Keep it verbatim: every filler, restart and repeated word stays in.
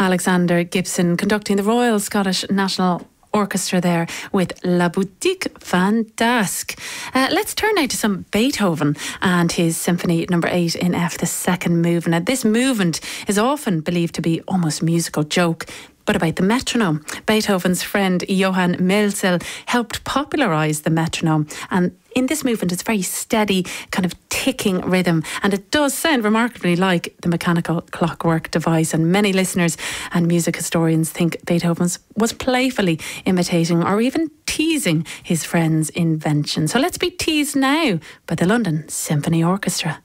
Alexander Gibson conducting the Royal Scottish National Orchestra there with La Boutique Fantasque. Uh, let's turn now to some Beethoven and his Symphony Number Eight in F, the second movement. Now, this movement is often believed to be almost a musical joke, but about the metronome. Beethoven's friend Johann Melzel helped popularise the metronome, and in this movement it's very steady, kind of ticking rhythm, and it does sound remarkably like the mechanical clockwork device, and many listeners and music historians think Beethoven was playfully imitating or even teasing his friend's invention. So let's be teased now by the London Symphony Orchestra.